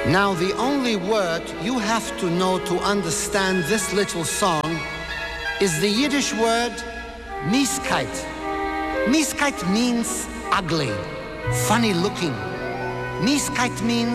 Now, the only word you have to know to understand this little song is the Yiddish word mieskeit. Mieskeit means ugly, funny looking. Mieskeit means